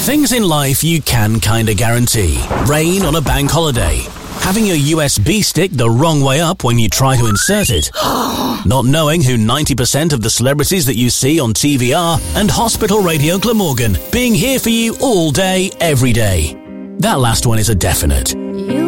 Things in life you can kinda guarantee. Rain on a bank holiday. Having your USB stick the wrong way up when you try to insert it. Not knowing who 90% of the celebrities that you see on TV are. And Hospital Radio Glamorgan being here for you all day, every day. That last one is a definite.